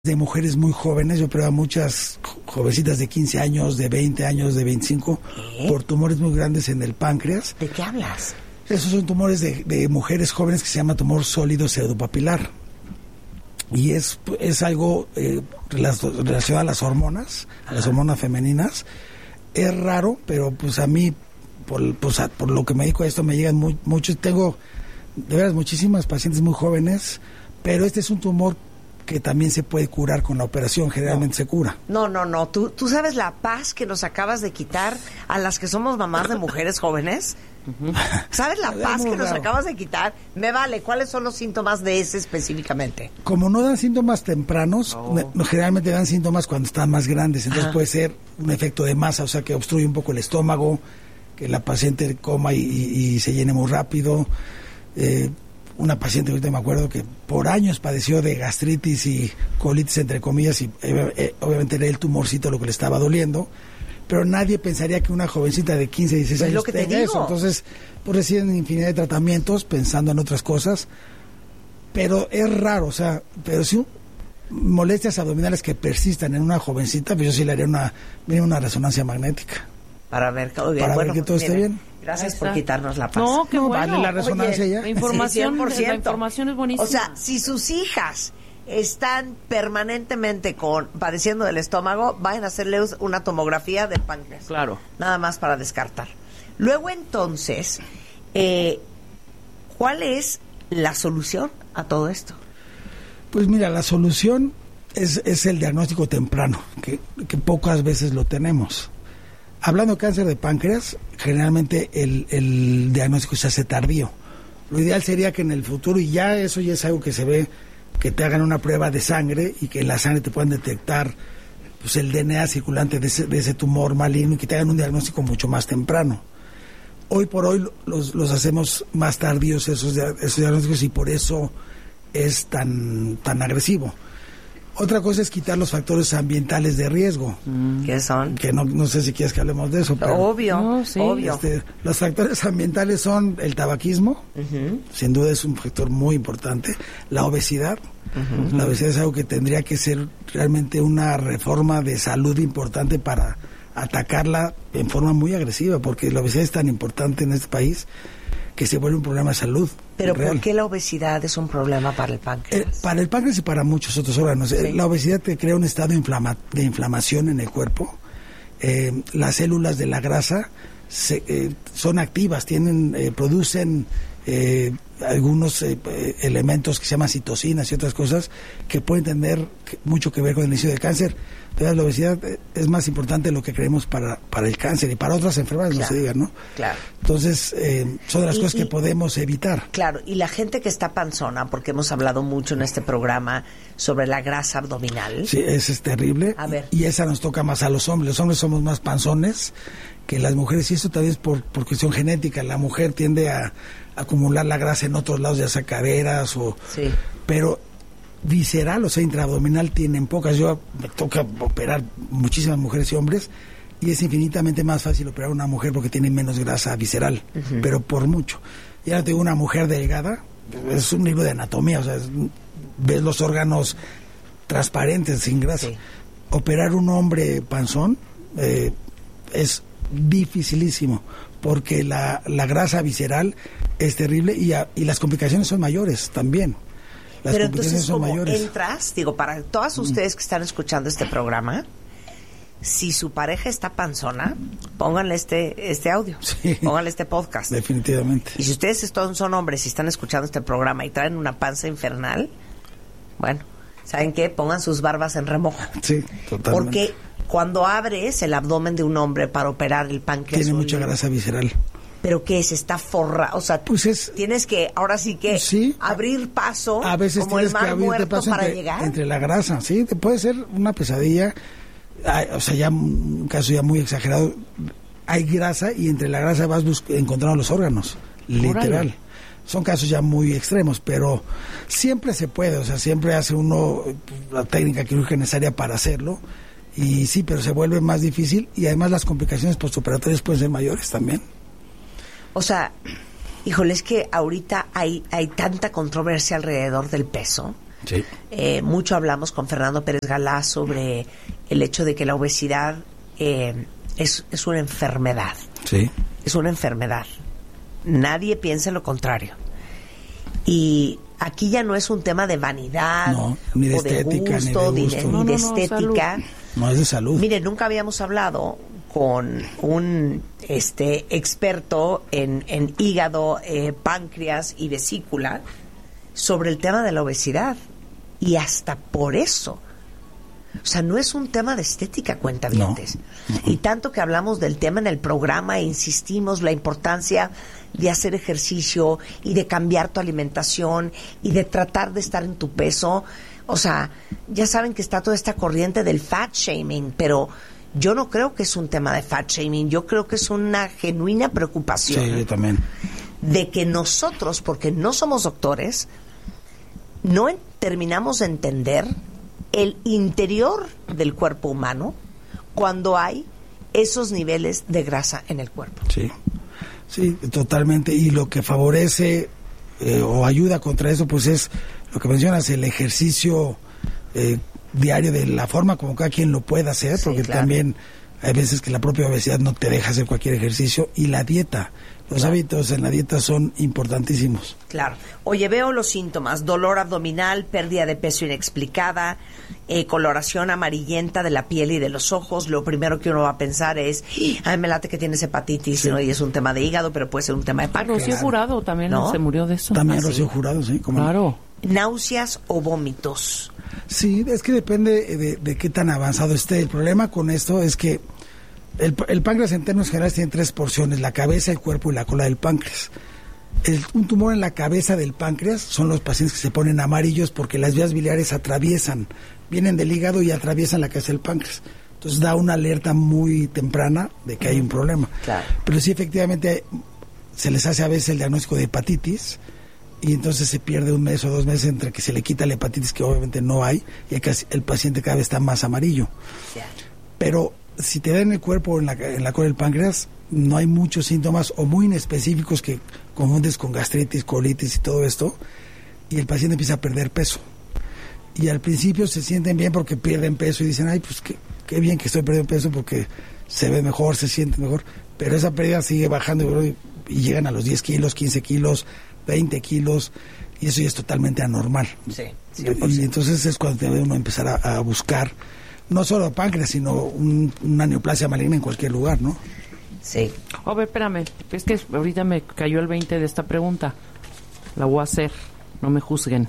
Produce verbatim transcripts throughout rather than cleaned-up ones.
de mujeres muy jóvenes. Yo operaba muchas jovencitas de quince años, de veinte años, de veinticinco, ¿qué? Por tumores muy grandes en el páncreas. ¿De qué hablas? Esos son tumores de, de mujeres jóvenes que se llama tumor sólido pseudopapilar. Y es, es algo eh, relacionado a las hormonas, a las hormonas femeninas. Es raro, pero pues a mí, por, pues, a, por lo que me dedico a esto, me llegan muy, muchos. Tengo, de veras, muchísimas pacientes muy jóvenes, pero este es un tumor que también se puede curar con la operación, generalmente no. se cura. No, no, no, ¿Tú, tú sabes la paz que nos acabas de quitar a las que somos mamás de mujeres jóvenes. Uh-huh. ¿Sabes la paz que nos raro. acabas de quitar? Me vale, ¿cuáles son los síntomas de ese específicamente? Como no dan síntomas tempranos, oh. no, generalmente dan síntomas cuando están más grandes, entonces Ajá. puede ser un efecto de masa, o sea que obstruye un poco el estómago, que la paciente coma y, y, y se llene muy rápido. Eh, una paciente, ahorita me acuerdo, que por años padeció de gastritis y colitis, entre comillas, y eh, eh, obviamente era el tumorcito lo que le estaba doliendo, pero nadie pensaría que una jovencita de quince, dieciséis años tenga eso. Entonces, pues reciben infinidad de tratamientos pensando en otras cosas, pero es raro, o sea, pero si molestias abdominales que persistan en una jovencita, pues yo sí le haría una, una resonancia magnética. Para ver, oye, para bueno, ver que todo mire, esté bien. Gracias por quitarnos la paz. No, qué no, bueno. Vale la resonancia. Oye, ya. La información, sí, la información es buenísima. O sea, si sus hijas están permanentemente con padeciendo del estómago, vayan a hacerles una tomografía del páncreas. Claro. Nada más para descartar. Luego, entonces, eh, ¿cuál es la solución a todo esto? Pues mira, la solución es, es el diagnóstico temprano, que, que pocas veces lo tenemos. Hablando de cáncer de páncreas, generalmente el, el diagnóstico se hace tardío. Lo ideal sería que en el futuro, y ya eso ya es algo que se ve, que te hagan una prueba de sangre y que en la sangre te puedan detectar pues, el D N A circulante de ese, de ese tumor maligno y que te hagan un diagnóstico mucho más temprano. Hoy por hoy los, los hacemos más tardíos esos, esos diagnósticos y por eso es tan, tan agresivo. Otra cosa es quitar los factores ambientales de riesgo. ¿Qué son? Que no, no sé si quieres que hablemos de eso. Pero, obvio, no, sí. obvio. Este, los factores ambientales son el tabaquismo, uh-huh. sin duda es un factor muy importante, la obesidad. Uh-huh. La obesidad es algo que tendría que ser realmente una reforma de salud importante para atacarla en forma muy agresiva, porque la obesidad es tan importante en este país que se vuelve un problema de salud. ¿Pero real. por qué la obesidad es un problema para el páncreas? Eh, para el páncreas y para muchos otros órganos. Sí. Eh, la obesidad te crea un estado inflama- de inflamación en el cuerpo. Eh, las células de la grasa se, eh, son activas, tienen, eh, producen eh, algunos eh, elementos que se llaman citocinas y otras cosas que pueden tener mucho que ver con el inicio del cáncer. Entonces, la obesidad es más importante de lo que creemos para, para el cáncer y para otras enfermedades, claro, no se digan, ¿no? Claro. Entonces, eh, son de las y, cosas y, que podemos evitar. Claro, y la gente que está panzona, porque hemos hablado mucho en este programa sobre la grasa abdominal. Sí, esa es terrible. A ver. Y esa nos toca más a los hombres. Los hombres somos más panzones que las mujeres, y eso también es por, por cuestión genética. La mujer tiende a, a acumular la grasa en otros lados, ya sea caderas o... Sí. Pero... visceral, o sea, intraabdominal tienen pocas. Yo me toca operar muchísimas mujeres y hombres y es infinitamente más fácil operar a una mujer porque tiene menos grasa visceral, uh-huh. pero por mucho. Y ahora tengo una mujer delgada, es un libro de anatomía, o sea, es, ves los órganos transparentes, sin grasa. Sí. Operar un hombre panzón eh, es dificilísimo porque la, la grasa visceral es terrible y, a, y las complicaciones son mayores también. Las Pero entonces, como mayores. entras, digo, para todas ustedes que están escuchando este programa, si su pareja está panzona, pónganle este este audio, sí, pónganle este podcast. Definitivamente. Y si ustedes son, son hombres y están escuchando este programa y traen una panza infernal, bueno, ¿saben qué? Pongan sus barbas en remojo. Sí, totalmente. Porque cuando abres el abdomen de un hombre para operar el páncreas... Tiene mucha grasa visceral. ¿Pero qué es? Está forra, o sea, pues es, tienes que, ahora sí que sí, abrir paso, a veces como el mar muerto paso para entre, llegar. Entre la grasa, sí, te puede ser una pesadilla, hay, o sea, ya un caso ya muy exagerado, hay grasa y entre la grasa vas bus- encontrando los órganos, literal. Órale. Son casos ya muy extremos, pero siempre se puede, o sea, siempre hace uno la técnica quirúrgica necesaria para hacerlo, y sí, pero se vuelve más difícil y además las complicaciones postoperatorias pueden ser mayores también. O sea, híjole, es que ahorita hay, hay tanta controversia alrededor del peso. Sí. Eh, mucho hablamos con Fernando Pérez Galá sobre el hecho de que la obesidad eh, es, es una enfermedad. Sí. Es una enfermedad. Nadie piensa en lo contrario. Y aquí ya no es un tema de vanidad, no, ni de o de estética, gusto, ni de, gusto. ni de, No, ni de no, no, estética. Salud. No, es de salud. Mire, nunca habíamos hablado con un este experto en, en hígado, eh, páncreas y vesícula sobre el tema de la obesidad. Y hasta por eso. O sea, no es un tema de estética, cuentavientes. No. Uh-huh. Y tanto que hablamos del tema en el programa e insistimos la importancia de hacer ejercicio y de cambiar tu alimentación y de tratar de estar en tu peso. O sea, ya saben que está toda esta corriente del fat shaming, pero yo no creo que es un tema de fat shaming. Yo creo que es una genuina preocupación. Sí, yo también. De que nosotros, porque no somos doctores, no en- terminamos de entender el interior del cuerpo humano cuando hay esos niveles de grasa en el cuerpo. Sí, sí, totalmente. Y lo que favorece eh, o ayuda contra eso, pues es lo que mencionas, el ejercicio eh, diario, de la forma como cada quien lo pueda hacer, Sí, porque claro. también hay veces que la propia obesidad no te deja hacer cualquier ejercicio, y la dieta. Los Claro. hábitos en la dieta son importantísimos. Claro. Oye, veo los síntomas: dolor abdominal, pérdida de peso inexplicada, eh, coloración amarillenta de la piel y de los ojos. Lo primero que uno va a pensar es, ay, me late que tienes hepatitis, Sí. ¿no? Y es un tema de hígado, pero puede ser un tema de páncreas. Rocío Jurado también ¿No? se murió de eso. También ¿Ah, sí? Rocío Jurado, sí. ¿Cómo no? Claro. Náuseas o vómitos. Sí, es que depende de, de qué tan avanzado esté. El problema con esto es que el, el páncreas en términos generales tiene tres porciones: la cabeza, el cuerpo y la cola del páncreas. El, un tumor en la cabeza del páncreas son los pacientes que se ponen amarillos porque las vías biliares atraviesan, vienen del hígado y atraviesan la cabeza del páncreas. Entonces da una alerta muy temprana de que hay un problema. Claro. Pero sí, efectivamente, se les hace a veces el diagnóstico de hepatitis, y entonces se pierde un mes o dos meses entre que se le quita la hepatitis, que obviamente no hay, y que el paciente cada vez está más amarillo. Ya. Pero si te da en el cuerpo, en la, en la cola del páncreas, no hay muchos síntomas o muy inespecíficos que confundes con gastritis, colitis y todo esto, y el paciente empieza a perder peso. Y al principio se sienten bien porque pierden peso y dicen, ay, pues qué, qué bien que estoy perdiendo peso porque se ve mejor, se siente mejor, pero esa pérdida sigue bajando y, y llegan a los diez kilos, quince kilos, veinte kilos, y eso ya es totalmente anormal. Sí, cien por ciento. Y entonces es cuando debe uno empezar a, a buscar no solo páncreas, sino un, una neoplasia maligna en cualquier lugar, ¿no? Sí. A ver, espérame. Es que ahorita me cayó el veinte de esta pregunta. La voy a hacer. No me juzguen.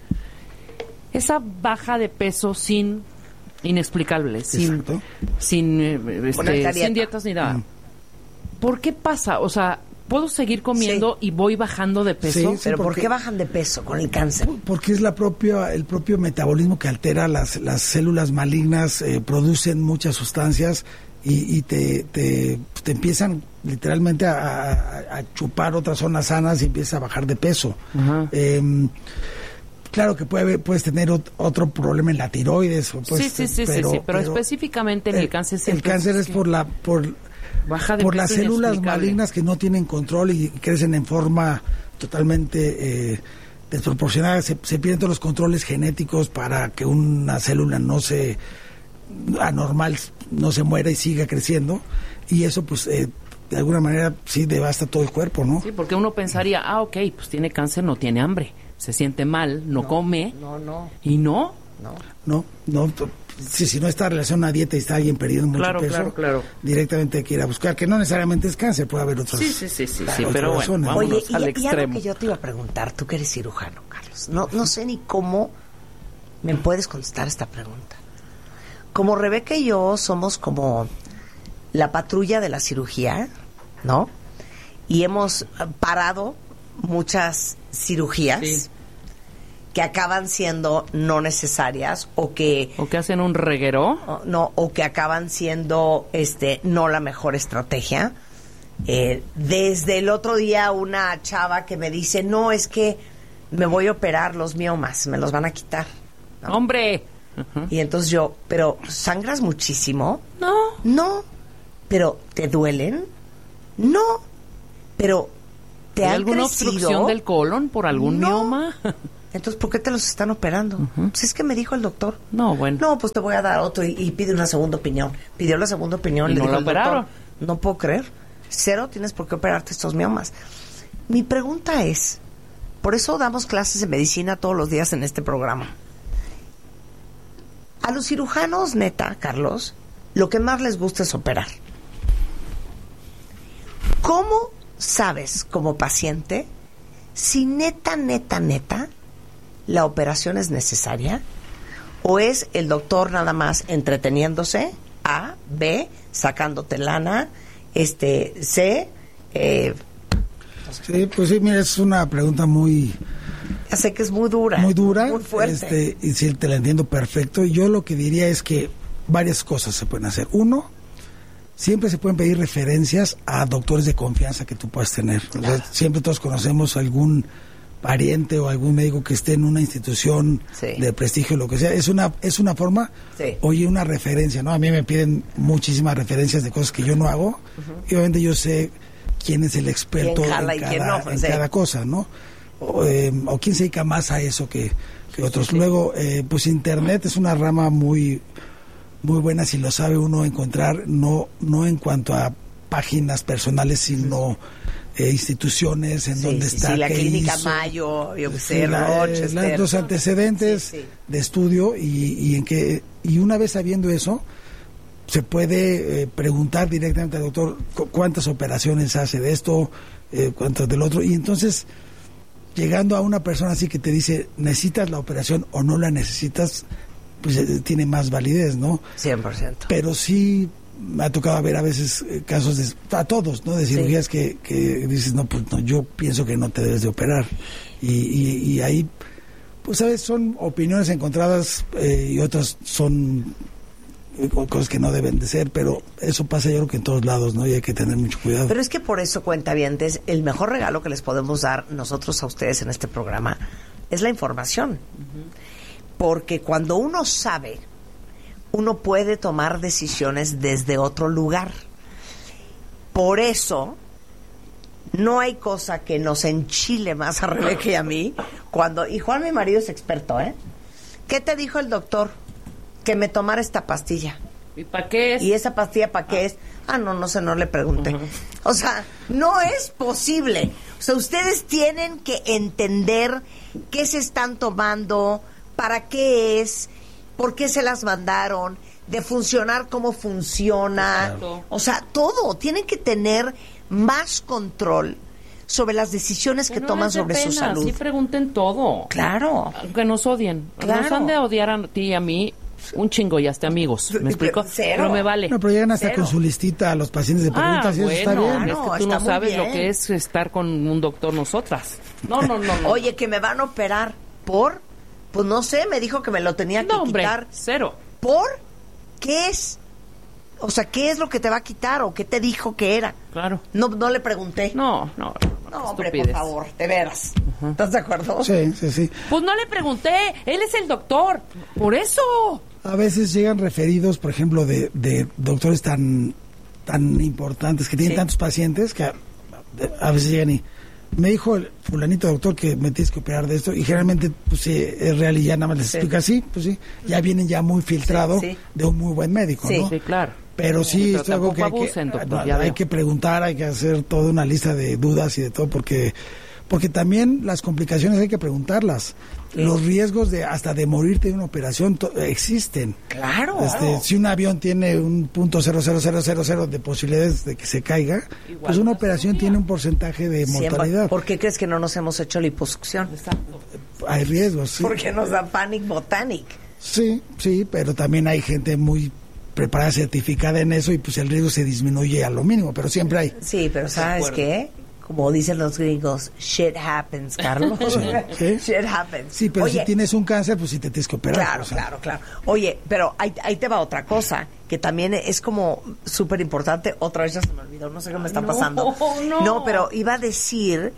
Esa baja de peso sin inexplicable, sin, Exacto. sin, eh, este, Ponerte a dieta. sin dietas ni nada. Mm. ¿Por qué pasa? O sea, ¿puedo seguir comiendo Sí. y voy bajando de peso? Sí, Pero ¿por porque- qué bajan de peso con el cáncer? Porque es la propia, el propio metabolismo que altera las, las células malignas, eh, producen muchas sustancias y, y te, te, te empiezan literalmente a, a- a chupar otras zonas sanas y empiezas a bajar de peso. Ajá. Eh, claro que puede, puedes tener ot- otro problema en la tiroides. o puedes- sí, sí, sí, sí, sí, pero específicamente en el cáncer El siempre cáncer es es que- por la... por Baja de por peso las células inexplicable. malignas que no tienen control y crecen en forma totalmente eh, desproporcionada. Se, se pierden todos los controles genéticos para que una célula no se anormal no se muera y siga creciendo, y eso pues eh, de alguna manera sí devasta todo el cuerpo, ¿no? Sí, porque uno pensaría, ah, ok, pues tiene cáncer, no tiene hambre, se siente mal, no, come, No, no, y no. no. No, no, t- si, si no está relacionada a una dieta y está alguien perdiendo mucho Claro, peso, claro, claro. directamente hay que ir a buscar, que no necesariamente es cáncer, puede haber otros. Sí, sí, sí, sí, otras sí, pero bueno, razones. vámonos Oye, y, al y algo extremo. que yo te iba a preguntar, tú que eres cirujano, Carlos, no, no sé ni cómo me puedes contestar esta pregunta. Como Rebeca y yo somos como la patrulla de la cirugía, ¿no? Y hemos eh, parado muchas cirugías Sí. que acaban siendo no necesarias o que O que hacen un reguero. o- no o que acaban siendo este no la mejor estrategia. Eh, desde el otro día una chava que me dice, no, es que me voy a operar los miomas, me los van a quitar, ¿no? ¡Hombre! Ajá. Y entonces yo, pero ¿sangras muchísimo? No. No. ¿Pero te duelen? No. ¿Pero te ¿Hay han alguna crecido? obstrucción del colon por algún No. mioma? Entonces, ¿por qué te los están operando? Uh-huh. Pues es que me dijo el doctor. No, bueno. No, pues te voy a dar otro y, y pide una segunda opinión. Pidió la segunda opinión. Y le no dijo lo el operaron. doctor, no puedo creer. Cero tienes por qué operarte estos miomas. Mi pregunta es, por eso damos clases de medicina todos los días en este programa. A los cirujanos, neta, Carlos, lo que más les gusta es operar. ¿Cómo sabes como paciente si neta, neta, neta la operación es necesaria o es el doctor nada más entreteniéndose? A, B, sacándote lana, este, C, eh, sí, pues sí, mira, es una pregunta muy... Ya sé que es muy dura. Muy dura. Muy fuerte. Este, y sí, te la entiendo perfecto. Yo lo que diría es que varias cosas se pueden hacer. Uno, siempre se pueden pedir referencias a doctores de confianza que tú puedas tener. Claro. O sea, siempre todos conocemos algún pariente o algún médico que esté en una institución sí. de prestigio, lo que sea. Es una es una forma, sí. oye, una referencia, ¿no? A mí me piden muchísimas referencias de cosas que yo no hago. Uh-huh. Y obviamente yo sé quién es el experto en, cada, no, en sí. cada cosa, ¿no? O, eh, o quién se dedica más a eso que, que otros. Sí. Luego, eh, pues Internet es una rama muy muy buena si lo sabe uno encontrar, no no en cuanto a páginas personales, sino eh, instituciones en sí, donde sí, está. Sí, la Clínica hizo, Mayo, yo sí, sé, la, la, los antecedentes sí, sí. de estudio y, y en que y una vez sabiendo eso, se puede eh, preguntar directamente al doctor cu- cuántas operaciones hace de esto, eh, cuántas del otro, y entonces llegando a una persona así que te dice necesitas la operación o no la necesitas, pues eh, tiene más validez, ¿no? cien por ciento. Pero sí me ha tocado ver a veces eh, casos de, a todos, ¿no? De cirugías sí. que, que dices, no, pues no, yo pienso que no te debes de operar. Y, y, y ahí, pues sabes, son opiniones encontradas eh, y otras son cosas que no deben de ser, pero eso pasa yo creo que en todos lados, ¿no? Y hay que tener mucho cuidado. Pero es que por eso, cuentavientes, el mejor regalo que les podemos dar nosotros a ustedes en este programa es la información. Uh-huh. Porque cuando uno sabe, uno puede tomar decisiones desde otro lugar. Por eso, no hay cosa que nos enchile más a Rebeca y a mí cuando... Y Juan, mi marido, es experto, ¿eh? ¿Qué te dijo el doctor? Que me tomara esta pastilla. ¿Y para qué es? ¿Y esa pastilla para qué ah. es? Ah, no, no sé, no le pregunté. Uh-huh. O sea, no es posible. O sea, ustedes tienen que entender qué se están tomando, para qué es, por qué se las mandaron, de funcionar, cómo funciona. Exacto. O sea, todo. Tienen que tener más control sobre las decisiones que, que no toman sobre pena, su salud. Sí, pregunten todo. Claro. Que nos odien. Claro. Nos han de odiar a ti y a mí un chingo y hasta amigos. ¿Me explico? Cero. Pero me vale. No, pero llegan hasta Cero. con su listita a los pacientes de preguntas ah, y eso bueno, está bien. Es que tú no sabes lo que es estar con un doctor nosotras. No, no, no, no. Oye, que me van a operar por... Pues no sé, me dijo que me lo tenía que no, hombre, quitar. Cero. ¿Por qué es? O sea, ¿qué es lo que te va a quitar o qué te dijo que era? Claro. No, no le pregunté. No, no. No, no hombre, por favor, de veras. Uh-huh. ¿Estás de acuerdo? Sí, sí, sí. Pues no le pregunté, él es el doctor. Por eso. A veces llegan referidos, por ejemplo, de, de doctores tan tan importantes que tienen sí. tantos pacientes que a, a veces llegan y me dijo el fulanito doctor que me tienes que operar de esto y generalmente pues sí, es real y ya nada más les sí. explica así, pues sí, ya vienen ya muy filtrado sí, sí. de un muy buen médico, sí. ¿no? Sí, claro. Pero sí, Pero es algo que hay, abusen, que, doctor, hay que preguntar, hay que hacer toda una lista de dudas y de todo, porque porque también las complicaciones hay que preguntarlas. Sí. Los riesgos de hasta de morirte de una operación to- existen. Claro. Este, si un avión tiene un punto cero cero cero cero cero de posibilidades de que se caiga, igual pues una operación tiene un porcentaje de mortalidad. ¿Por qué crees que no nos hemos hecho liposucción? Exacto. Hay riesgos, sí. Porque nos da panic botanic. Sí, sí, pero también hay gente muy preparada, certificada en eso y pues el riesgo se disminuye a lo mínimo, pero siempre hay. Sí, pero ¿sabes qué? Como dicen los gringos, shit happens, Carlos. ¿Sí? Shit happens. Sí, pero Oye, si tienes un cáncer, pues sí te tienes que operar. Claro, o sea. claro, claro. Oye, pero ahí, ahí te va otra cosa, que también es como súper importante. Otra vez ya se me olvidó, no sé qué me está no, pasando. No, no, pero iba a decir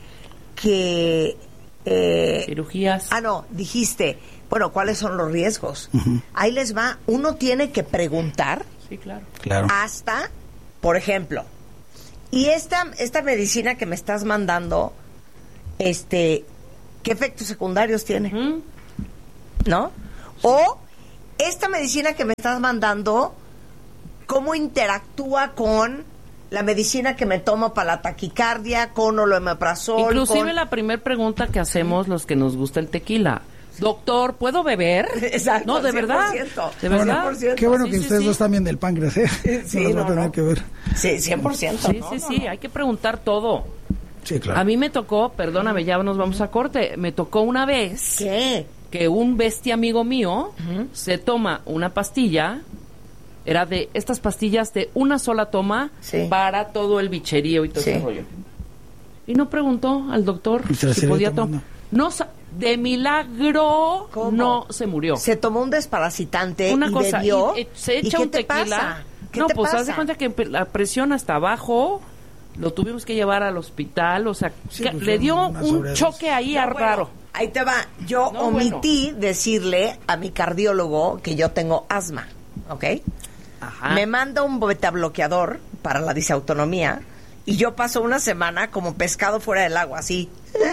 que... Eh, cirugías. Ah, no, dijiste, bueno, ¿cuáles son los riesgos? Uh-huh. Ahí les va, uno tiene que preguntar. Sí, claro. Claro. Hasta, por ejemplo... Y esta esta medicina que me estás mandando, este, ¿qué efectos secundarios tiene? ¿Mm? ¿No? O esta medicina que me estás mandando, ¿cómo interactúa con la medicina que me tomo para la taquicardia, con omeprazol? Inclusive con... la primera pregunta que hacemos los que nos gusta el tequila. Doctor, ¿puedo beber? Exacto. No, de verdad. cien por ciento. De verdad. Bueno, qué bueno Sí, que sí, ustedes sí. dos también del páncreas, ¿eh? Sí, no, nos va no, a tener no. que ver. Sí, cien por ciento. Sí, no, sí, no, sí, no. hay que preguntar todo. Sí, claro. A mí me tocó, perdóname, ya nos vamos a corte, me tocó una vez ¿Qué? que un bestia amigo mío Ujú. se toma una pastilla, era de estas pastillas de una sola toma Sí. para todo el bicherío y todo Sí. ese rollo. Y no preguntó al doctor ¿Y se la si siguió podía tomando? tomar. No, sa- de milagro ¿Cómo? no se murió. Se tomó un desparasitante Una y cosa, bebió. y, eh, se ¿Y echa qué un te tequila. pasa? ¿Qué No, te pues pasa? haz de cuenta que empe- la presión hasta abajo, lo tuvimos que llevar al hospital, o sea, Sí, que pues, le dio una un sobredosis. choque ahí No, a bueno, raro. ahí te va. Yo No, omití decirle a mi cardiólogo que yo tengo asma, ¿ok? Ajá. Me manda un betabloqueador para la disautonomía y yo paso una semana como pescado fuera del agua, así.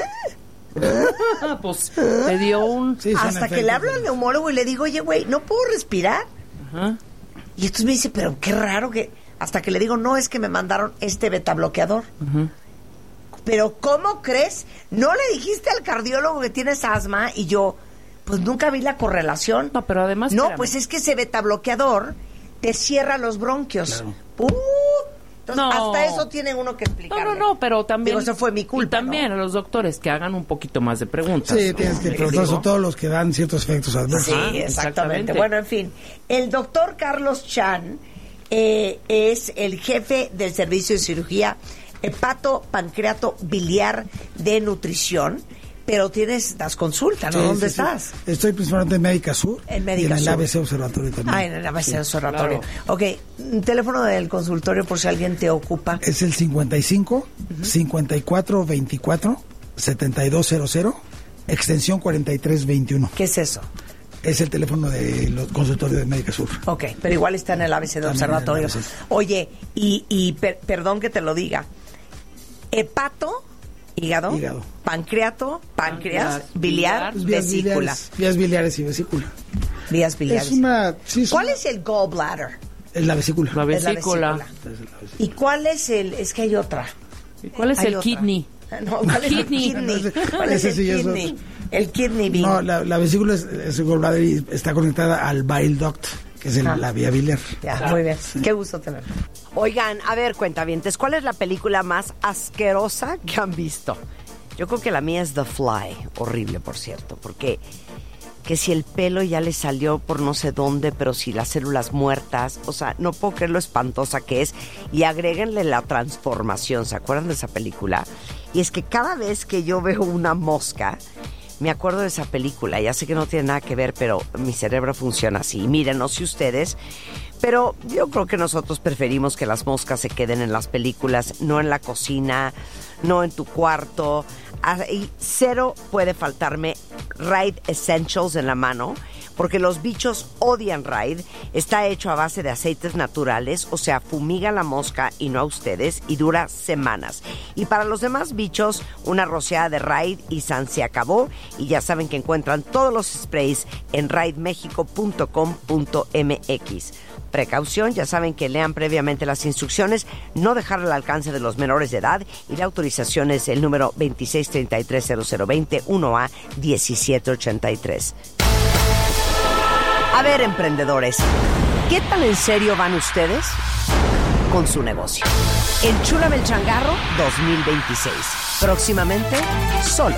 Pues le dio un... Sí, son hasta que efectos le hablo de- al neumólogo y le digo, oye, güey, ¿no puedo respirar? Ajá. Y entonces me dice, pero qué raro que... Hasta que le digo, no, es que me mandaron este betabloqueador. Ujú. Pero ¿cómo crees? ¿No le dijiste al cardiólogo que tienes asma? Y yo, pues nunca vi la correlación. No, pero además... No, espérame. pues es que ese betabloqueador te cierra los bronquios. Claro. ¡Uh! Entonces, No. hasta eso tiene uno que explicar. No, no, no, pero también... Digo, eso fue mi culpa, Y también ¿no? a los doctores que hagan un poquito más de preguntas. Sí, tienes que Les preguntar digo. sobre todos los que dan ciertos efectos adversos. Sí, Ajá, exactamente. exactamente. Bueno, en fin, el doctor Carlos Chan eh, es el jefe del servicio de cirugía hepato, pancreato, biliar de nutrición, pero tienes las consultas, ¿no? Sí, ¿Dónde sí, sí. estás? Estoy principalmente en Médica Sur. En Médica y en el Sur. A B C Observatorio también. Ah, en el A B C Sí. Observatorio. claro. Ok, un teléfono del consultorio por si alguien te ocupa. Es el cincuenta y cinco, cincuenta y cuatro veinticuatro, setenta y dos cero cero, extensión cuarenta y tres veintiuno. ¿Qué es eso? Es el teléfono del consultorio de Médica Sur. Ok, pero igual está en el A B C de También en el Observatorio. A B C. Oye, y, y per- perdón que te lo diga, hepato, hígado, Hígado. pancreato, páncreas, Páncreas, biliar, Pues vías vesícula, biliares, vías biliares y vesícula. vías biliares. Es una... Sí, es ¿Cuál una- es el gallbladder? Es la vesícula. La Es la vesícula. vesícula. Es la vesícula. ¿Y cuál es el...? Es que hay otra. ¿Y ¿Cuál es Hay el otra. kidney? No, ¿cuál es el Kidney. kidney? ¿Cuál es Ese el sí es kidney? otro. El kidney bean. No, la, la vesícula es, es el gallbladder y está conectada al bile duct, que es el- Ah. la vía biliar. Ya, muy bien. Qué gusto tener. Oigan, a ver, cuentavientes, ¿cuál es la película más asquerosa que han visto? Yo creo que la mía es The Fly. Horrible, por cierto, porque que si el pelo ya le salió por no sé dónde, pero si las células muertas, o sea, no puedo creer lo espantosa que es. Y agréguenle la transformación, ¿se acuerdan de esa película? Y es que cada vez que yo veo una mosca, me acuerdo de esa película. Ya sé que no tiene nada que ver, pero mi cerebro funciona así. Miren, no sé ustedes, pero yo creo que nosotros preferimos que las moscas se queden en las películas, no en la cocina, no en tu cuarto. Ahí cero puede faltarme Raid Essentials en la mano, porque los bichos odian Raid. Está hecho a base de aceites naturales, o sea, fumiga la mosca y no a ustedes, y dura semanas. Y para los demás bichos, una rociada de Raid y San se acabó. Y ya saben que encuentran todos los sprays en raid mexico punto com punto m x. Precaución, ya saben que lean previamente las instrucciones, no dejar al alcance de los menores de edad, y la autorización es el número veintiséis treinta y tres cero cero veinte uno A diecisiete ochenta y tres. A ver, emprendedores, ¿qué tan en serio van ustedes con su negocio? Enchúlame el changarro dos mil veintiséis. Próximamente, solo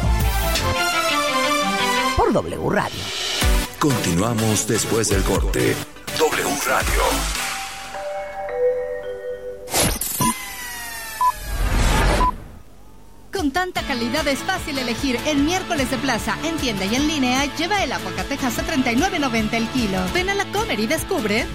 por W Radio. Continuamos después del corte. W Radio. Con tanta calidad es fácil elegir. En Miércoles de Plaza, en tienda y en línea, lleva el aguacatejas a treinta y nueve noventa el kilo. Ven a la Comer y descubre.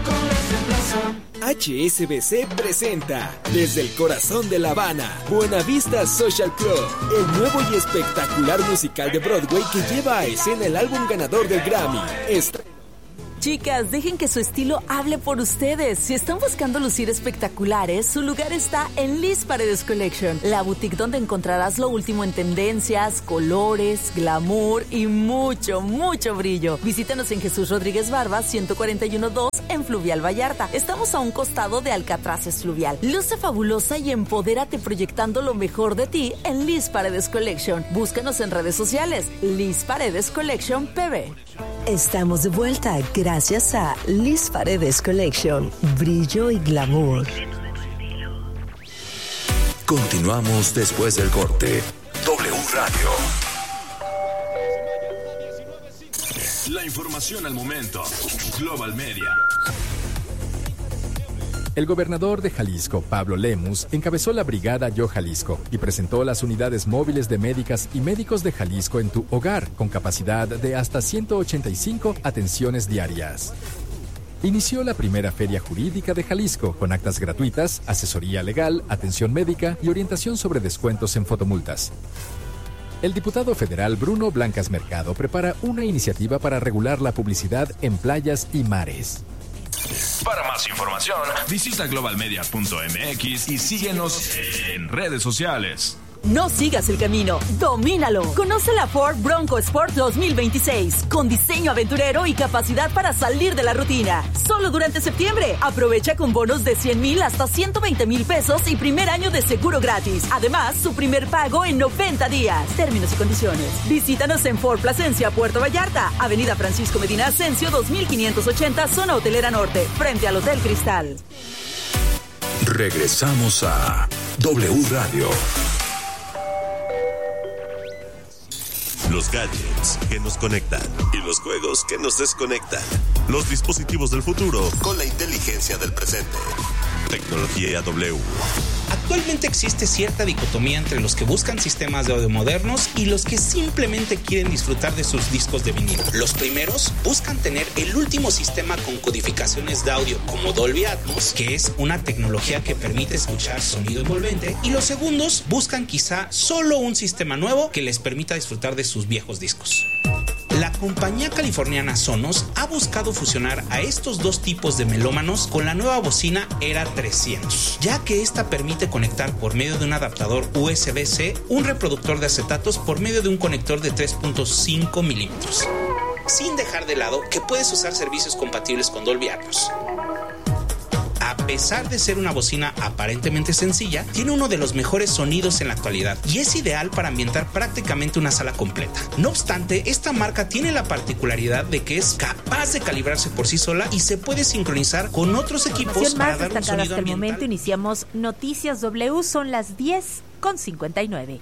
H S B C presenta desde el corazón de La Habana, Buenavista Social Club, el nuevo y espectacular musical de Broadway que lleva a escena el álbum ganador del Grammy. Estreno Chicas, dejen que su estilo hable por ustedes. Si están buscando lucir espectaculares, su lugar está en Liz Paredes Collection, la boutique donde encontrarás lo último en tendencias, colores, glamour y mucho, mucho brillo. Visítanos en Jesús Rodríguez Barba, ciento cuarenta y uno dos, en Fluvial Vallarta. Estamos a un costado de Alcatraces Fluvial. Luce fabulosa y empodérate proyectando lo mejor de ti en Liz Paredes Collection. Búscanos en redes sociales, Liz Paredes Collection P B. Estamos de vuelta gracias a Liz Paredes Collection, brillo y glamour. Continuamos después del corte. W Radio. La información al momento. Global Media. El gobernador de Jalisco, Pablo Lemus, encabezó la brigada Yo Jalisco y presentó las unidades móviles de médicas y médicos de Jalisco en tu hogar, con capacidad de hasta ciento ochenta y cinco atenciones diarias. Inició la primera feria jurídica de Jalisco, con actas gratuitas, asesoría legal, atención médica y orientación sobre descuentos en fotomultas. El diputado federal Bruno Blancas Mercado prepara una iniciativa para regular la publicidad en playas y mares. Para más información, visita global media punto m x y síguenos en redes sociales. No sigas el camino, domínalo. Conoce la Ford Bronco Sport dos mil veintiséis, con diseño aventurero y capacidad para salir de la rutina. Solo durante septiembre. Aprovecha con bonos de cien mil hasta ciento veinte mil pesos y primer año de seguro gratis. Además, su primer pago en noventa días. Términos y condiciones. Visítanos en Ford Plasencia, Puerto Vallarta, Avenida Francisco Medina Ascencio dos mil quinientos ochenta, Zona Hotelera Norte, frente al Hotel Cristal. Regresamos a W Radio. Los gadgets que nos conectan y los juegos que nos desconectan. Los dispositivos del futuro con la inteligencia del presente. Tecnología W. Actualmente existe cierta dicotomía entre los que buscan sistemas de audio modernos y los que simplemente quieren disfrutar de sus discos de vinilo. Los primeros buscan tener el último sistema con codificaciones de audio como Dolby Atmos, que es una tecnología que permite escuchar sonido envolvente, y los segundos buscan quizá solo un sistema nuevo que les permita disfrutar de sus viejos discos. La compañía californiana Sonos ha buscado fusionar a estos dos tipos de melómanos con la nueva bocina Era trescientos, ya que esta permite conectar por medio de un adaptador U S B C un reproductor de acetatos por medio de un conector de tres punto cinco milímetros, sin dejar de lado que puedes usar servicios compatibles con Dolby Atmos. A pesar de ser una bocina aparentemente sencilla, tiene uno de los mejores sonidos en la actualidad y es ideal para ambientar prácticamente una sala completa. No obstante, esta marca tiene la particularidad de que es capaz de calibrarse por sí sola y se puede sincronizar con otros equipos para dar un sonido hasta el momento. Iniciamos Noticias W, son las diez con cincuenta y nueve.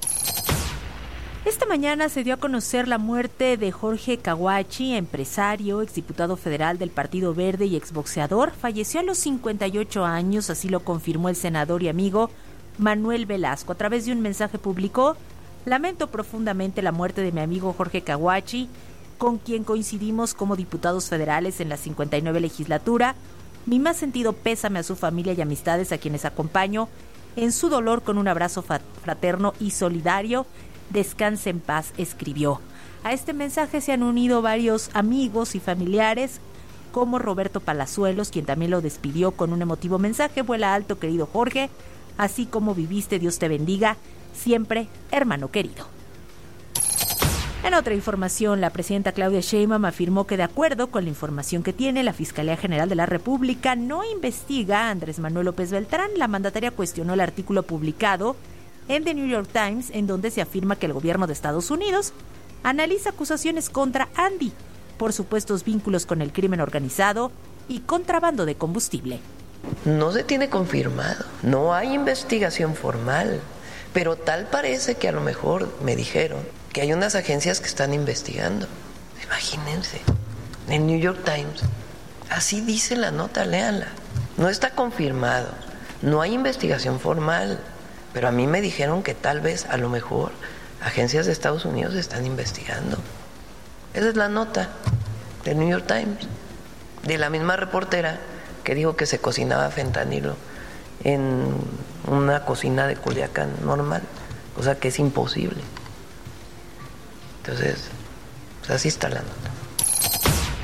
Esta mañana se dio a conocer la muerte de Jorge Caguachi, empresario, exdiputado federal del Partido Verde y exboxeador. Falleció a los cincuenta y ocho años, así lo confirmó el senador y amigo Manuel Velasco. A través de un mensaje publicó: lamento profundamente la muerte de mi amigo Jorge Caguachi, con quien coincidimos como diputados federales en la cincuenta y nueve legislatura. Mi más sentido pésame a su familia y amistades, a quienes acompaño en su dolor con un abrazo fraterno y solidario. Descanse en paz, escribió. A este mensaje se han unido varios amigos y familiares, como Roberto Palazuelos, quien también lo despidió con un emotivo mensaje: vuela alto, querido Jorge, así como viviste, Dios te bendiga, siempre, hermano querido. En otra información, la presidenta Claudia Sheinbaum afirmó que, de acuerdo con la información que tiene, la Fiscalía General de la República no investiga a Andrés Manuel López Beltrán. La mandataria cuestionó el artículo publicado en The New York Times, en donde se afirma que el gobierno de Estados Unidos analiza acusaciones contra Andy por supuestos vínculos con el crimen organizado y contrabando de combustible. No se tiene confirmado, no hay investigación formal, pero tal parece que a lo mejor me dijeron que hay unas agencias que están investigando. Imagínense, en New York Times, así dice la nota, léanla. No está confirmado, no hay investigación formal. Pero a mí me dijeron que tal vez, a lo mejor, agencias de Estados Unidos están investigando. Esa es la nota del New York Times, de la misma reportera que dijo que se cocinaba fentanilo en una cocina de Culiacán normal, o sea que es imposible. Entonces, pues así está la nota.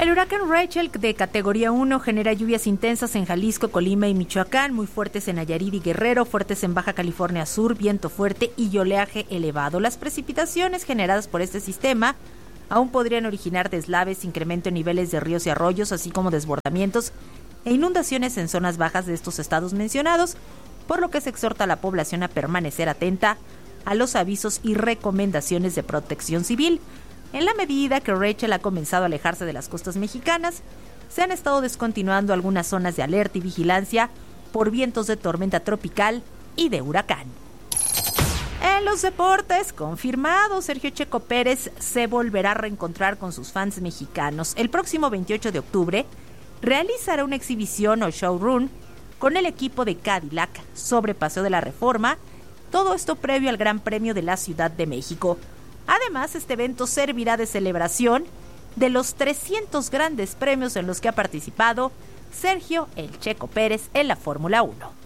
El huracán Rachel, de categoría uno, genera lluvias intensas en Jalisco, Colima y Michoacán, muy fuertes en Nayarit y Guerrero, fuertes en Baja California Sur, viento fuerte y oleaje elevado. Las precipitaciones generadas por este sistema aún podrían originar deslaves, incremento en niveles de ríos y arroyos, así como desbordamientos e inundaciones en zonas bajas de estos estados mencionados, por lo que se exhorta a la población a permanecer atenta a los avisos y recomendaciones de protección civil. En la medida que Rachel ha comenzado a alejarse de las costas mexicanas, se han estado descontinuando algunas zonas de alerta y vigilancia por vientos de tormenta tropical y de huracán. En los deportes, confirmado, Sergio Checo Pérez se volverá a reencontrar con sus fans mexicanos. El próximo veintiocho de octubre realizará una exhibición o showrun con el equipo de Cadillac sobre Paseo de la Reforma, todo esto previo al Gran Premio de la Ciudad de México. Además, este evento servirá de celebración de los trescientos grandes premios en los que ha participado Sergio El Checo Pérez en la Fórmula uno.